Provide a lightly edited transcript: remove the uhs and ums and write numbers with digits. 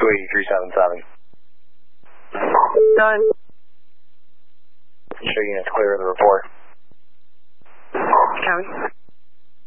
28377. Done. Show units clear of the report.